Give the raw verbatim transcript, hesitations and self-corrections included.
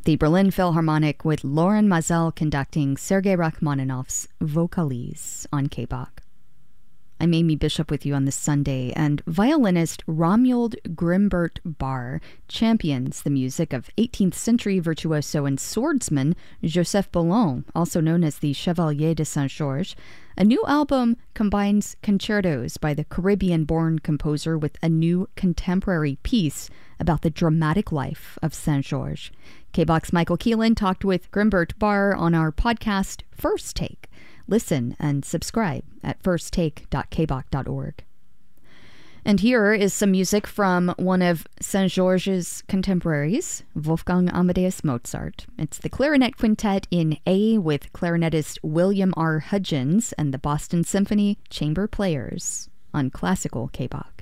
the Berlin Philharmonic with Loren Maazel conducting Sergei Rachmaninoff's Vocalise on K B O C. I'm Amy Bishop with you on this Sunday, and violinist Romuald Grimbert Bar champions the music of eighteenth century virtuoso and swordsman Joseph Boulogne, also known as the Chevalier de Saint-Georges. A new album combines concertos by the Caribbean-born composer with a new contemporary piece about the dramatic life of Saint-Georges. K B O C's Michael Keelan talked with Grimbert Bar on our podcast, First Take. Listen and subscribe at first take dot k b o c dot org. And here is some music from one of Saint-Georges' contemporaries, Wolfgang Amadeus Mozart. It's the Clarinet Quintet in A with clarinetist William R. Hudgens and the Boston Symphony Chamber Players on Classical K B O C.